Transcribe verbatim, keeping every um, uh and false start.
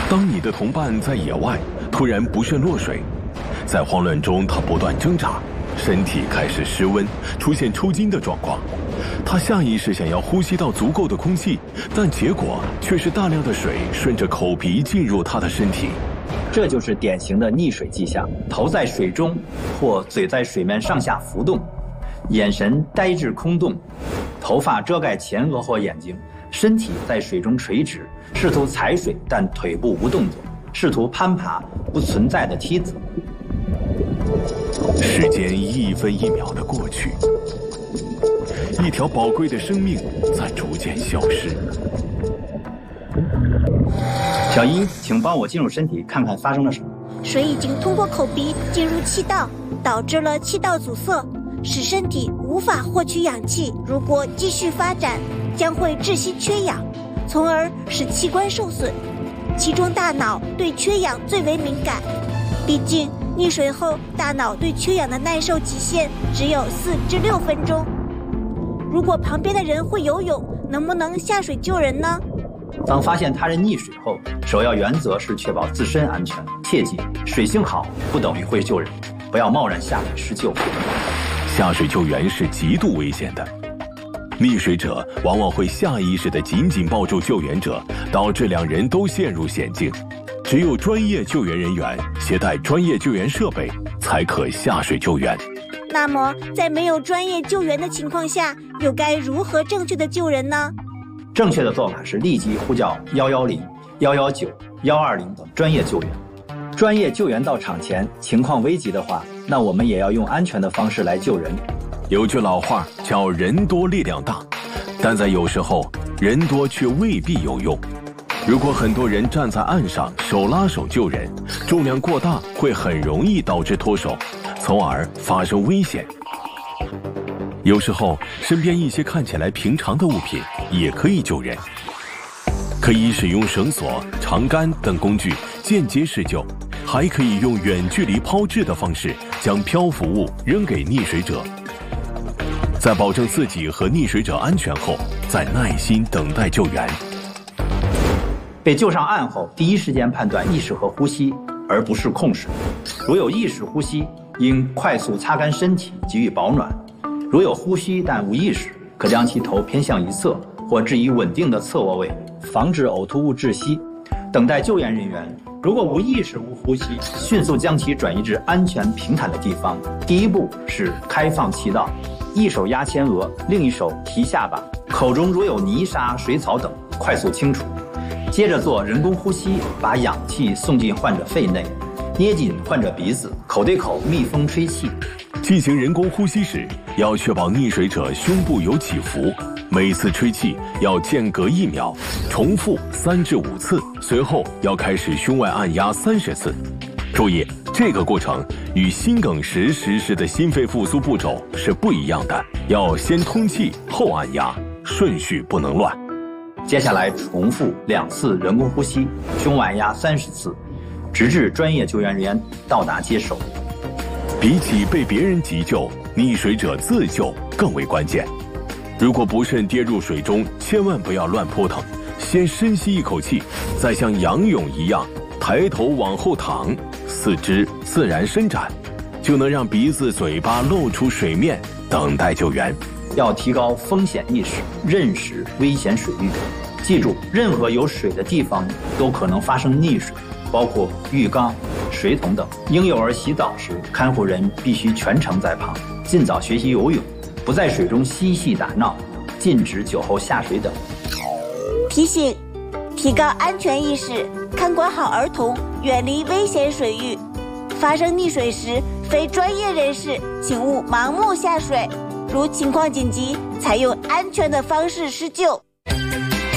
当你的同伴在野外突然不慎落水，在慌乱中他不断挣扎，身体开始失温，出现抽筋的状况。他下意识想要呼吸到足够的空气，但结果却是大量的水顺着口鼻进入他的身体。 这就是典型的溺水迹象，头在水中或嘴在水面上下浮动，眼神呆滞空洞，头发遮盖前额或眼睛，身体在水中垂直，试图踩水但腿部无动作，试图攀爬不存在的梯子。 时间一分一秒的过去，一条宝贵的生命在逐渐消失。 小一，请帮我进入身体看看发生了什么。 水已经通过口鼻进入气道，导致了气道阻塞，使身体无法获取氧气。如果继续发展，将会窒息缺氧，从而使器官受损。其中大脑对缺氧最为敏感，毕竟溺水后大脑对缺氧的耐受极限只有四至六分钟。如果旁边的人会游泳，能不能下水救人呢？ 当发现他人溺水后，首要原则是确保自身安全。切记，水性好不等于会救人，不要贸然下水施救。 下水救援是极度危险的，溺水者往往会下意识地紧紧抱住救援者，导致两人都陷入险境。只有专业救援人员携带专业救援设备，才可下水救援。 那么，在没有专业救援的情况下，又该如何正确的救人呢？ 正确的做法是立即呼叫一一零、一一九、一二零等专业救援。专业救援到场前，情况危急的话，那我们也要用安全的方式来救人。 有句老话叫人多力量大，但在有时候人多却未必有用。如果很多人站在岸上手拉手救人，重量过大会很容易导致脱手，从而发生危险。有时候身边一些看起来平常的物品也可以救人，可以使用绳索、长杆等工具间接施救，还可以用远距离抛掷的方式将漂浮物扔给溺水者。在保证自己和溺水者安全后，再耐心等待救援。 被救上岸后，第一时间判断意识和呼吸，而不是控水。如有意识呼吸，应快速擦干身体，给予保暖。如有呼吸但无意识，可将其头偏向一侧或置于稳定的侧卧位，防止呕吐物窒息。等待救援人员，如果无意识无呼吸，迅速将其转移至安全平坦的地方。第一步是开放气道，一手压前额，另一手提下巴，口中如有泥沙、水草等，快速清除。接着做人工呼吸，把氧气送进患者肺内，捏紧患者鼻子，口对口密封吹气。 进行人工呼吸时，要确保溺水者胸部有起伏，每次吹气要间隔一秒，重复三至五次，随后要开始胸外按压三十次。注意，这个过程与心梗时实施的心肺复苏步骤是不一样的，要先通气后按压，顺序不能乱。 接下来重复两次人工呼吸，胸外按压三十次，直至专业救援人员到达接手。 比起被别人急救，溺水者自救更为关键。如果不慎跌入水中，千万不要乱扑腾，先深吸一口气，再像仰泳一样抬头往后躺，四肢自然伸展，就能让鼻子、嘴巴露出水面，等待救援。 要提高风险意识，认识危险水域。记住，任何有水的地方都可能发生溺水，包括浴缸、水桶等。婴幼儿洗澡时，看护人必须全程在旁，尽早学习游泳，不在水中嬉戏打闹，禁止酒后下水等。 提醒：提高安全意识，看管好儿童，远离危险水域。发生溺水时，非专业人士请勿盲目下水，如情况紧急，采用安全的方式施救。